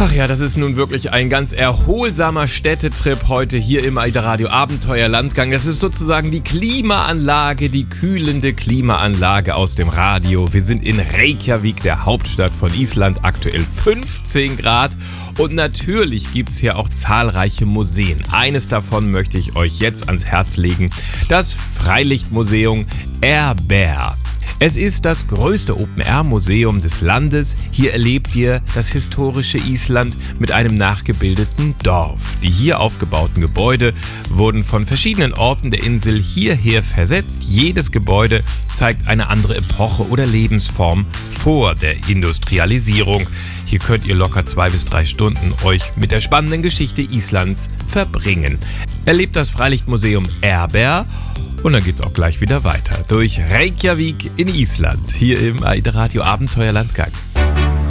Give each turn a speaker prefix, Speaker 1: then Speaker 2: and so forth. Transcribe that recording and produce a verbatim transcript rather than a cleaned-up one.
Speaker 1: Ach ja, das ist nun wirklich ein ganz erholsamer Städtetrip heute hier im AIDA Radio Abenteuerlandgang. Das ist sozusagen die Klimaanlage, die kühlende Klimaanlage aus dem Radio. Wir sind in Reykjavik, der Hauptstadt von Island, aktuell fünfzehn Grad. Und natürlich gibt es hier auch zahlreiche Museen. Eines davon möchte ich euch jetzt ans Herz legen: das Freilichtmuseum Eyrbyggja. Es ist das größte Open-Air-Museum des Landes. Hier erlebt ihr das historische Island mit einem nachgebildeten Dorf. Die hier aufgebauten Gebäude wurden von verschiedenen Orten der Insel hierher versetzt. Jedes Gebäude zeigt eine andere Epoche oder Lebensform vor der Industrialisierung. Hier könnt ihr locker zwei bis drei Stunden euch mit der spannenden Geschichte Islands verbringen. Erlebt das Freilichtmuseum Eyrbyggja. Und dann geht's auch gleich wieder weiter durch Reykjavik in Island, hier im AIDA Radio Abenteuerlandgang.